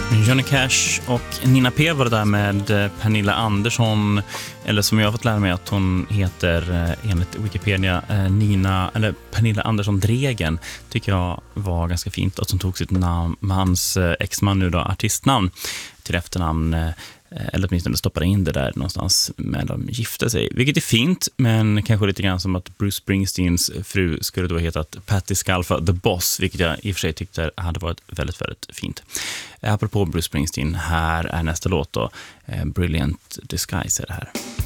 Johnny Cash och Nina P var det där med Pernilla Andersson, eller som jag har fått lära mig att hon heter enligt Wikipedia Pernilla Andersson Dregen, tycker jag var ganska fint att hon tog sitt namn med hans exman nu då artistnamn till efternamn, eller åtminstone stoppade in det där någonstans med de gifte sig, vilket är fint, men kanske lite grann som att Bruce Springsteens fru skulle då heta Patti Scialfa The Boss, vilket jag i och för sig tyckte hade varit väldigt, väldigt fint. Apropå Bruce Springsteen, här är nästa låt då, Brilliant Disguise är det här.